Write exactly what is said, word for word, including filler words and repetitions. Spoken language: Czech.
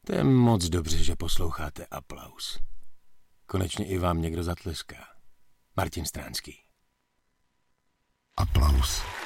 To je moc dobře, že posloucháte Aplaus. Konečně i vám někdo zatleská. Martin Stránský. Aplaus.